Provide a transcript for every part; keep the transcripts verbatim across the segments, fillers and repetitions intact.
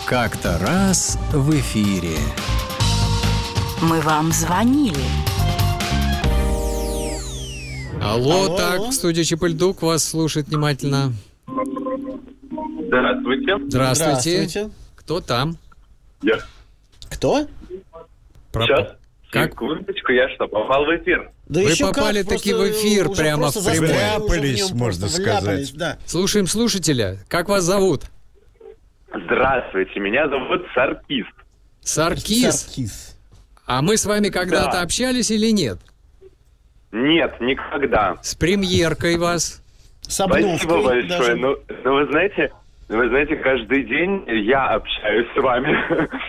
Как-то раз в эфире. Мы вам звонили. Алло, Алло, так, алло. студия Чапельдук вас слушает внимательно. Здравствуйте. Здравствуйте. Здравствуйте. Кто там? Я. Кто? Про- Сейчас. Как? Секундочку, я что, попал в эфир? Да Вы еще попали как, таки просто в эфир уже прямо просто в прямой. застряли уже в Вляпались, нем, можно просто сказать. вляпались, да. Слушаем слушателя. Как вас зовут? Здравствуйте, меня зовут Саркис. Саркис. Саркис. А мы с вами когда-то Да. общались или нет? Нет, никогда. С премьеркой вас. С обновкой Спасибо большое. даже. Ну, ну, вы знаете, вы знаете, каждый день я общаюсь с вами.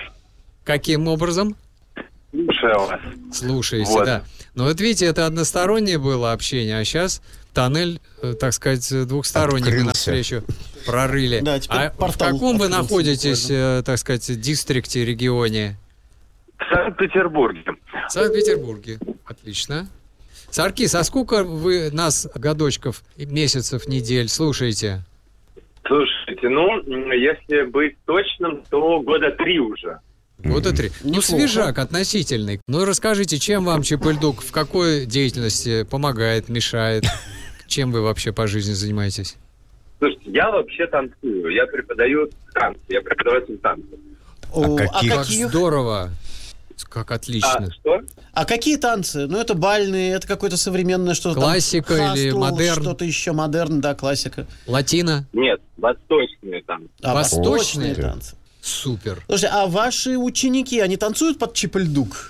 Каким образом? Слушаю вас. Слушаете, Вот. да. Ну вот видите, это одностороннее было общение, а сейчас тоннель, э, так сказать, двухсторонний Открылся. навстречу прорыли. Да, теперь а в портал каком вы открылся находитесь, э, так сказать, дистрикте, регионе? В Санкт-Петербурге. В Санкт-Петербурге. Отлично. Саркис, а сколько вы нас, годочков, месяцев, недель слушаете? Слушайте, ну, если быть точным, то года три уже. Года три. Ну, Неплохо. свежак относительный. Ну, расскажите, чем вам Чапельдук, в какой деятельности помогает, мешает? Чем вы вообще по жизни занимаетесь? Слушайте, я вообще танцую. Я преподаю танцы. Я преподаватель танцев. О, а, каких? Как какие, здорово. Как отлично. А, что? а какие танцы? Ну, это бальные, это какое-то современное что-то. там, Классика или хастл, модерн? Что-то еще модерн, да, классика. Латино? Нет, восточные танцы. А, Восточные? танцы. Супер. Слушайте, а ваши ученики, они танцуют под Чапельдук?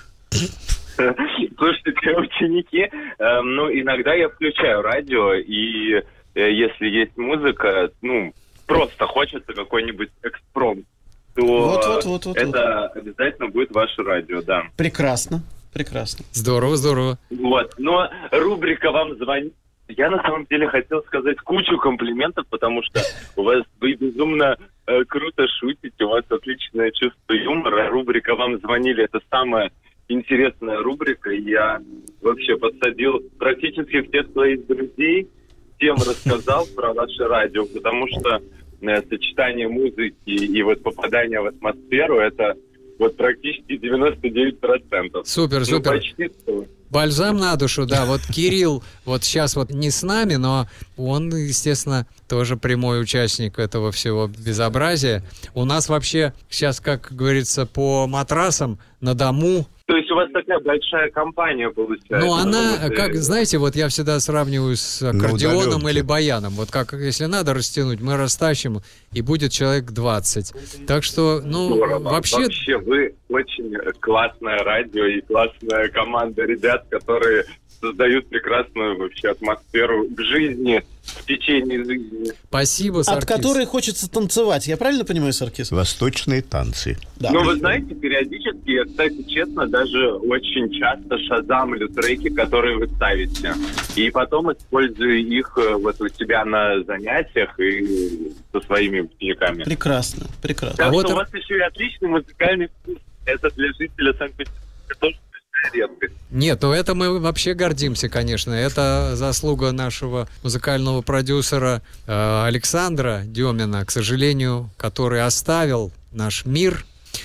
Слушайте, ученики, э, ну, иногда я включаю радио, и э, если есть музыка, ну, просто хочется какой-нибудь экспромт, то Вот, вот, вот, вот, это обязательно будет ваше радио, да. Прекрасно, прекрасно. Здорово, здорово. Вот, но рубрика «Вам звонит». Я на самом деле хотел сказать кучу комплиментов, потому что у вас вы безумно э, круто шутите, у вас отличное чувство юмора. Рубрика «Вам звонили» — это самая интересная рубрика. Я вообще подсадил практически всех своих друзей, всем рассказал про ваше радио, потому что э, сочетание музыки и вот попадание в атмосферу — это вот практически девяносто девять процентов. Супер, Ну, супер. почти сто. Бальзам на душу, да. Вот Кирилл вот сейчас вот не с нами, но он, естественно, тоже прямой участник этого всего безобразия. У нас вообще сейчас, как говорится, по матрасам на дому. То есть у вас такая большая компания получается? Ну, она, Вот, э, как, знаете, вот я всегда сравниваю с аккордеоном удаленке. или баяном. Вот как, если надо растянуть, мы растащим, и будет человек двадцать. Так что, ну, здорово. вообще... Вообще вы очень классное радио и классная команда ребят, которые создают прекрасную вообще атмосферу к жизни в течение жизни. Спасибо, От Саркис. которой хочется танцевать. Я правильно понимаю, Саркис? Восточные танцы. Да. Но вы знаете, периодически, я, кстати, честно, даже очень часто шазамлю треки, которые вы ставите. И потом использую их э, вот у себя на занятиях и со своими учениками. Прекрасно, прекрасно. Так А вот что и- у вас еще и отличный музыкальный вкус. Это для жителя Санкт-Петербурга тоже большая редкость. Нет, ну это мы вообще гордимся, конечно. Это заслуга нашего музыкального продюсера э, Александра Демина, к сожалению, который оставил наш мир.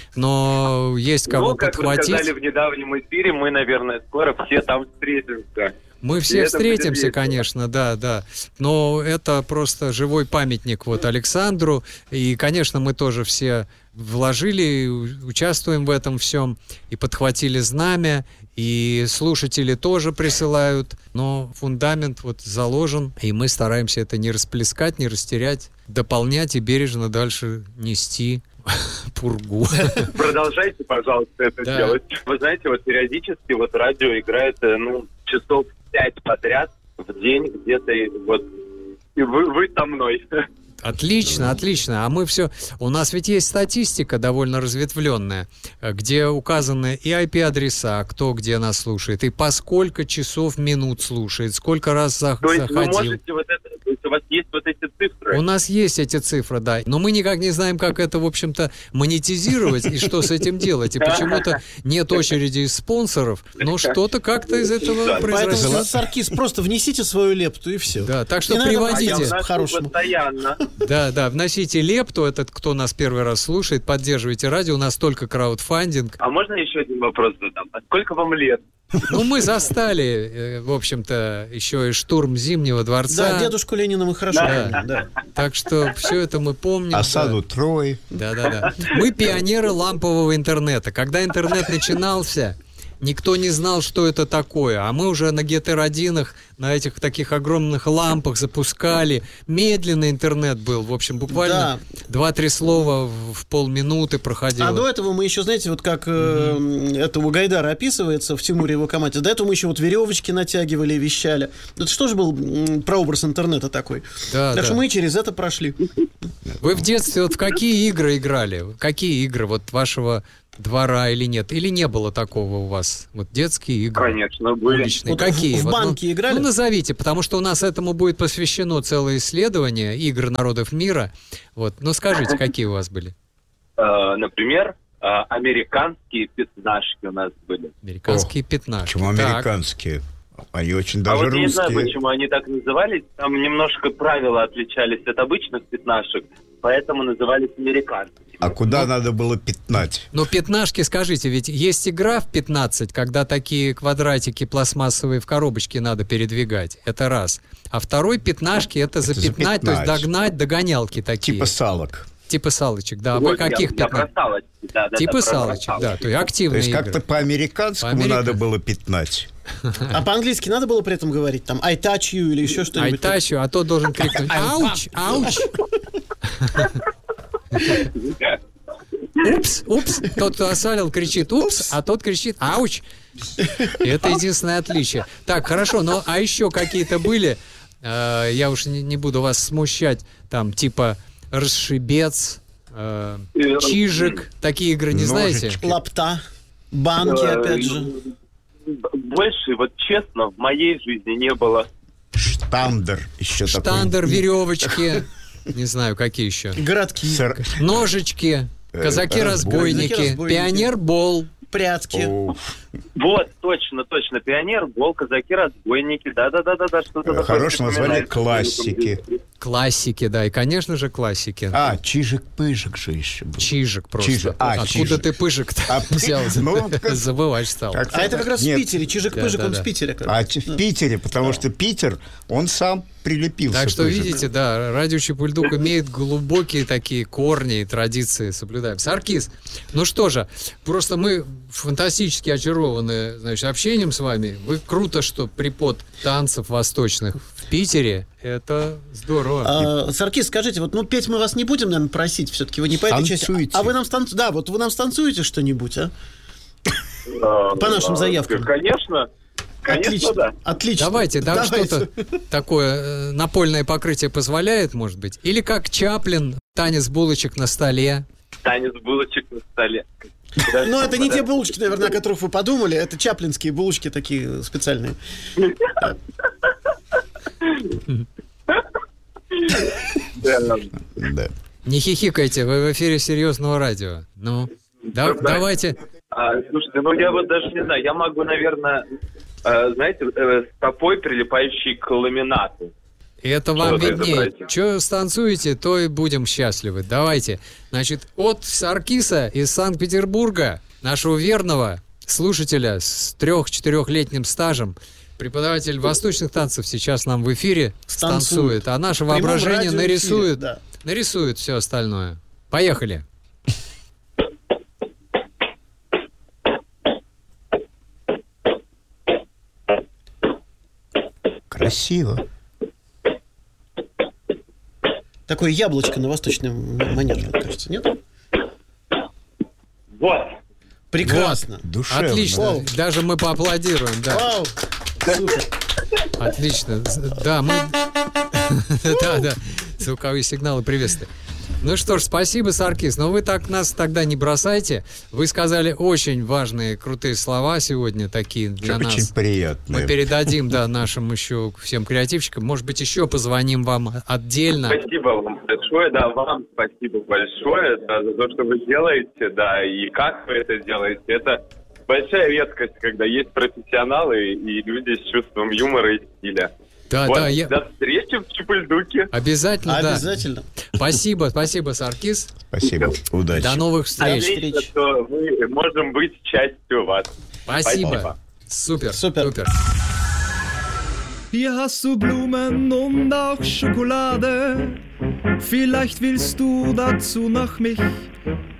Но есть кого Ну, как вы подхватить. сказали в недавнем эфире, мы, наверное, скоро все там встретимся. Мы И все это встретимся, будет весело. конечно, да, да. Но это просто живой памятник вот Александру. И, конечно, мы тоже все вложили, у- участвуем в этом всем. И подхватили знамя, и слушатели тоже присылают. Но фундамент вот заложен, и мы стараемся это не расплескать, не растерять, дополнять и бережно дальше нести пургу. Продолжайте, пожалуйста, это Да. делать. Вы знаете, вот периодически вот радио играет, э, ну, часов пять подряд в день где-то, и вот, и вы, вы со мной. Отлично, отлично. А мы все... У нас ведь есть статистика довольно разветвленная, где указаны и ай пи-адреса, кто где нас слушает, и по сколько часов, минут слушает, сколько раз за- То есть вы заходил. можете вот это, то есть у вас есть вот эти цифры? У нас есть эти цифры, да. Но мы никак не знаем, как это, в общем-то, монетизировать и что с этим делать. И почему-то нет очереди из спонсоров, но что-то как-то из этого произошло. Поэтому, Саркис, просто внесите свою лепту и все. Да, так что Не надо приводите. А я вношу по-хорошему. постоянно. Да, да, вносите лепту, этот, кто нас первый раз слушает, поддерживайте радио, у нас только краудфандинг. А можно еще один вопрос задам? А сколько вам лет? Ну, мы застали, э, в общем-то, еще и штурм Зимнего дворца. Да, дедушку Ленина мы хорошо Да. помним, да. Так что все это мы помним. Осаду да. Трои. Да-да-да. Мы пионеры лампового интернета. Когда интернет начинался, никто не знал, что это такое. А мы уже на гетеродинах, на этих таких огромных лампах запускали. Медленный интернет был. В общем, буквально два-три слова в, в полминуты проходило. А до этого мы еще, знаете, вот как э, это у Гайдара описывается в «Тимуре и его команде», до этого мы еще вот веревочки натягивали и вещали. Это что же был м, прообраз интернета такой? Да, так да. что мы через это прошли. Вы в детстве вот в какие игры играли? Какие игры вот вашего двора или нет? Или не было такого у вас? Вот детские игры? Конечно, были. Уличные. Вот Какие? в- в Вот, банки ну, играли? Ну, назовите, потому что у нас этому будет посвящено целое исследование игр народов мира. Вот. Ну, скажите, какие у вас были? Э, Например, э, американские пятнашки у нас были. Американские пятнашки. Почему Так. американские? Они очень А даже вот я не знаю, русские. почему они так назывались. Там немножко правила отличались от обычных пятнашек, поэтому назывались американскими. А куда надо было пятнать? Ну, пятнашки, скажите, ведь есть игра в пятнадцать, когда такие квадратики пластмассовые в коробочке надо передвигать. Это раз. А второй пятнашки это запятнать, то есть запятнать. догнать, догонялки такие. Типа салок. Типа салочек, да. А Вот вы каких я, я про пятнашек? салочки, да, да, Типа да, про салочек, да. салочки. То есть То активные есть игры. как-то по-американскому По-американски. надо было пятнать. А по-английски надо было при этом говорить? Там I touch you или еще что-нибудь? Айтачу, а то должен крикнуть «Ауч! Ауч!» Упс, упс. Тот, кто осалил, кричит «Упс», а тот кричит «Ауч!» И это единственное отличие. Так, хорошо, но а еще какие-то были, э, я уж не, не буду вас смущать, там типа «Расшибец», э, «Чижик», такие игры не знаете? Ножички. Лапта, банки, Э, опять же. Больше, вот честно, в моей жизни не было. Штандер еще такой. Штандер, веревочки, не знаю, какие еще. Городки, Сэр- Ножички, казаки-разбойники, Казаки-разбойники. пионер-бол. прятки. О, Вот, точно, точно. Пионер, бол, казаки, разбойники. Да-да-да-да, что-то Э, такое. хорошее название припоминается. классики. Классики, да, и, конечно же, классики. А, Чижик-Пыжик же еще был. Чижик просто. Чижик. А, Откуда Чижик. ты пыжик-то А, взял? ну, как- Забывать стал. Как-то А это как раз нет. в Питере. Чижик-пыжик, Да, он да, в да. Питере. как А раз. ч- в Питере, потому что Питер, он сам прилепился. Так что, Пыжик. видите, да, радио Чепульдук имеет глубокие такие корни и традиции, соблюдаем. Саркис, ну что же, просто мы фантастически очарованы, значит, общением с вами. Вы круто, что припод танцев восточных в Питере. Это здорово. А, Саркис, скажите, вот, ну, петь мы вас не будем, наверное, просить, все-таки вы не по этой части. Станцуйте. А вы нам станцуете? Да, вот вы нам станцуете что-нибудь, а? А, По нашим а, заявкам. Конечно. Конечно, Отлично, да. отлично. Давайте, да, Давайте. что-то такое э, напольное покрытие позволяет, может быть? Или как Чаплин, танец булочек на столе. Танец булочек на столе. Ну, это не те булочки, наверное, о которых вы подумали. Это чаплинские булочки такие специальные. Да. Не хихикайте, вы в эфире серьезного радио. Ну, да- давайте. А, слушайте, ну я вот даже не знаю, я могу, наверное, э, знаете, э, стопой, прилипающей к ламинату. Это вам Что-то виднее. изобразить. Что станцуете, то и будем счастливы. Давайте. Значит, от Саркиса из Санкт-Петербурга, нашего верного слушателя с трех-четырехлетним стажем, преподаватель восточных танцев сейчас нам в эфире Станцует. станцует, а наше В прямом воображение радиоэфире, нарисует, да. нарисует все остальное. Поехали. Красиво. Такое яблочко на восточном манеже, мне кажется, нет? Вот. Прекрасно. Душевно. Отлично. Вау. Даже мы поаплодируем, да. Вау! Супер. Отлично. Да, мы... Да, да. Звуковые сигналы приветствия. Ну что ж, спасибо, Саркис. Но вы так нас тогда не бросайте. Вы сказали очень важные, крутые слова сегодня такие для Очень нас. Очень приятно. Мы передадим, да, нашим еще всем креативщикам. Может быть, еще позвоним вам отдельно. Спасибо вам большое, да, вам спасибо большое да, за то, что вы делаете, да, и как вы это делаете. Это большая редкость, когда есть профессионалы и люди с чувством юмора и стиля. Да, вот, да, я... До встречи в Чепульдуке. Обязательно, да. Обязательно. Спасибо, спасибо, Саркис. Спасибо, удачи. До новых встреч. Отлично, что мы можем быть частью вас. Спасибо. Спасибо. Супер, Супер. супер. Hier hast du Blumen und auch Schokolade. Vielleicht willst du dazu noch mich